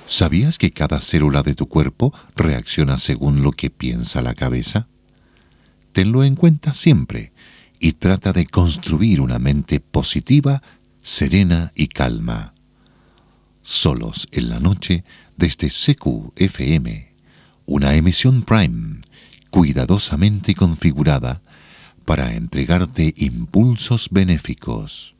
¿Sabías que cada célula de tu cuerpo reacciona según lo que piensa la cabeza? Tenlo en cuenta siempre y trata de construir una mente positiva, serena y calma. Solos en la noche desde CQFM, una emisión Prime, cuidadosamente configurada para entregarte impulsos benéficos.